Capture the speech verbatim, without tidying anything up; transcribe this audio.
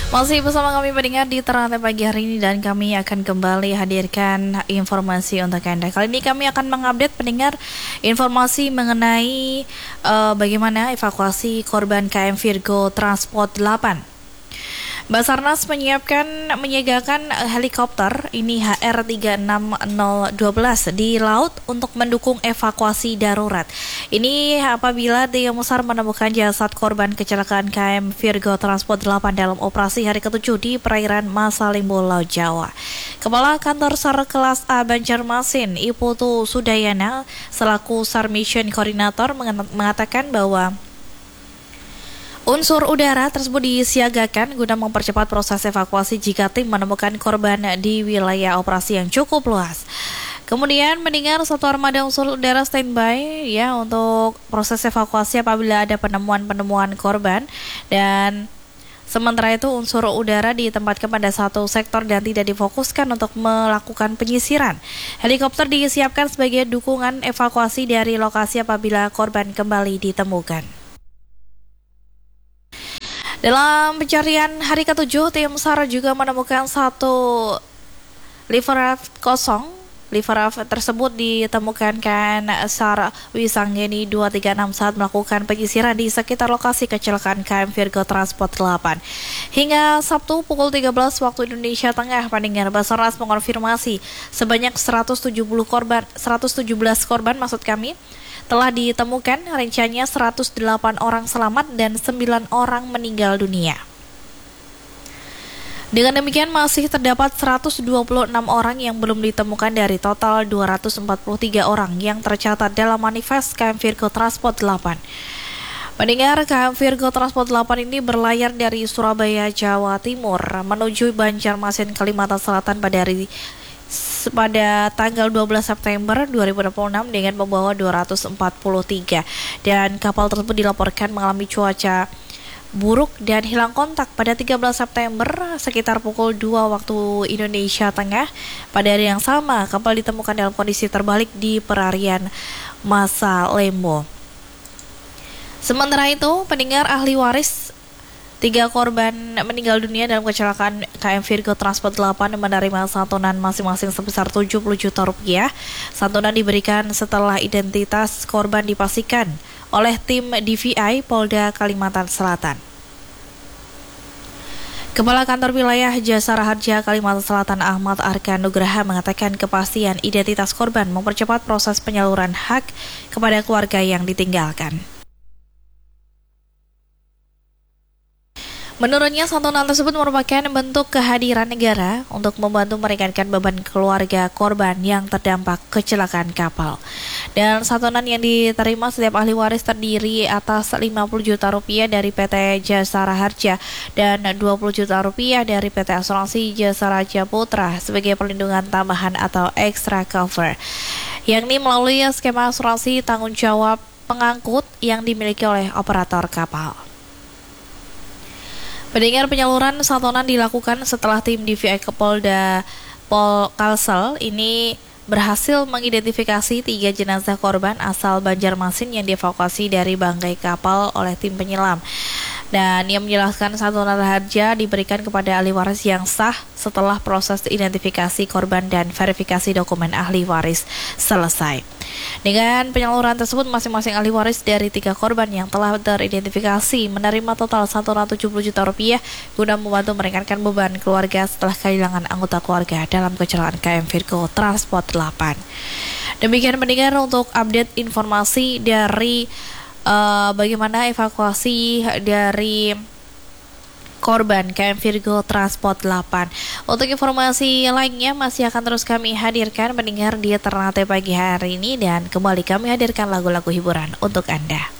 Masih bersama kami pendengar di Ternate pagi hari ini dan kami akan kembali hadirkan informasi untuk Anda. Kali ini kami akan mengupdate pendengar informasi mengenai uh, bagaimana evakuasi korban K M Virgo Transport delapan. Basarnas menyiapkan menyiagakan helikopter ini H R tiga enam nol satu dua di laut untuk mendukung evakuasi darurat. Ini apabila tim SAR menemukan jasad korban kecelakaan K M Virgo Transport delapan dalam operasi hari ketujuh di perairan Masalimbo, Laut Jawa. Kepala Kantor SAR Kelas A Banjarmasin, Iputu Sudayana, selaku SAR Mission Koordinator mengatakan bahwa unsur udara tersebut disiagakan guna mempercepat proses evakuasi jika tim menemukan korban di wilayah operasi yang cukup luas. Kemudian mendengar satu armada unsur udara standby ya untuk proses evakuasi apabila ada penemuan-penemuan korban, dan sementara itu unsur udara ditempatkan pada satu sektor dan tidak difokuskan untuk melakukan penyisiran. Helikopter disiapkan sebagai dukungan evakuasi dari lokasi apabila korban kembali ditemukan. Dalam pencarian hari ketujuh, tim SAR juga menemukan satu liver raft kosong. Liver raft tersebut ditemukan kan SAR Wisanggeni dua tiga enam saat melakukan penyisiran di sekitar lokasi kecelakaan K M Virgo Transport delapan. Hingga Sabtu pukul tiga belas waktu Indonesia Tengah, pendengar, Basarnas mengonfirmasi sebanyak seratus tujuh puluh korban, seratus tujuh belas korban maksud kami telah ditemukan, rencanya seratus delapan orang selamat dan sembilan orang meninggal dunia. Dengan demikian masih terdapat seratus dua puluh enam orang yang belum ditemukan dari total dua ratus empat puluh tiga orang yang tercatat dalam manifest K M Virgo Transport delapan. Pendengar, K M Virgo Transport delapan ini berlayar dari Surabaya, Jawa Timur menuju Banjarmasin, Kalimantan Selatan pada hari pada tanggal dua belas September dua ribu dua puluh enam dengan membawa dua ratus empat puluh tiga, dan kapal tersebut dilaporkan mengalami cuaca buruk dan hilang kontak pada tiga belas September sekitar pukul dua waktu Indonesia Tengah. Pada hari yang sama, kapal ditemukan dalam kondisi terbalik di perairan Masalimbo. Sementara itu, pendengar, ahli waris tiga korban meninggal dunia dalam kecelakaan K M Virgo Transport delapan menerima santunan masing-masing sebesar tujuh puluh juta rupiah. Santunan diberikan setelah identitas korban dipastikan oleh tim D V I Polda Kalimantan Selatan. Kepala Kantor Wilayah Jasara Harja Kalimantan Selatan Ahmad Arkan Nugraha mengatakan kepastian identitas korban mempercepat proses penyaluran hak kepada keluarga yang ditinggalkan. Menurutnya, santunan tersebut merupakan bentuk kehadiran negara untuk membantu meringankan beban keluarga korban yang terdampak kecelakaan kapal. Dan santunan yang diterima setiap ahli waris terdiri atas lima puluh juta rupiah dari P T Jasara Harja dan dua puluh juta rupiah dari P T Asuransi Jasara Putra sebagai perlindungan tambahan atau extra cover, yakni melalui skema asuransi tanggung jawab pengangkut yang dimiliki oleh operator kapal. Pendengar, penyaluran santunan dilakukan setelah tim D V I Polda Pol Kalsel ini berhasil mengidentifikasi tiga jenazah korban asal Banjarmasin yang dievakuasi dari bangkai kapal oleh tim penyelam. Dan ia menjelaskan santunan harja diberikan kepada ahli waris yang sah setelah proses identifikasi korban dan verifikasi dokumen ahli waris selesai. Dengan penyaluran tersebut, masing-masing ahli waris dari tiga korban yang telah teridentifikasi menerima total santunan tujuh puluh juta rupiah guna membantu meringankan beban keluarga setelah kehilangan anggota keluarga dalam kecelakaan K M Virgo Transport delapan. Demikian pendengar untuk update informasi dari uh, bagaimana evakuasi dari korban K M Virgo Transport delapan. Untuk informasi lainnya masih akan terus kami hadirkan pendengar di Ternate pagi hari ini, dan kembali kami hadirkan lagu-lagu hiburan untuk Anda.